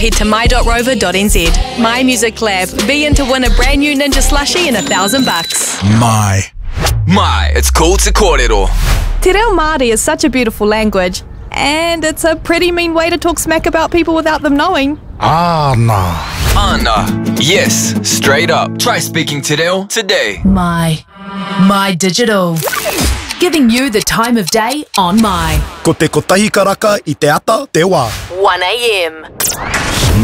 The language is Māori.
Head to my.rover.nz. My Music Lab. Be in to win a brand new Ninja Slushie and $1,000. My, it's cool to kōrero. Te reo Māori is such a beautiful language, and it's a pretty mean way to talk smack about people without them knowing. Ana. Yes, straight up. Try speaking te reo today. My Digital. Giving you the time of day on My. Ko te kotahi karaka I te ata te wā. 1 a.m.